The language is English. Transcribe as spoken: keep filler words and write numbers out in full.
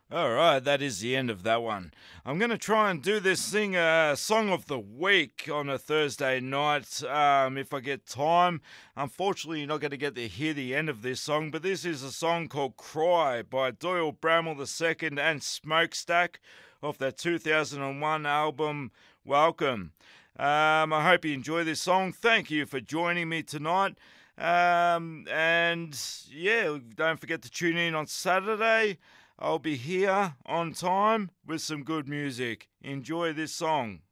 All right, that is the end of that one. I'm going to try and do this thing, uh, Song of the Week, on a Thursday night um, if I get time. Unfortunately, you're not going to get to hear the end of this song, but this is a song called Cry by Doyle Bramwell the second and Smokestack off their two thousand one album Welcome. Um, I hope you enjoy this song. Thank you for joining me tonight. Um, and yeah, don't forget to tune in on Saturday. I'll be here on time with some good music. Enjoy this song.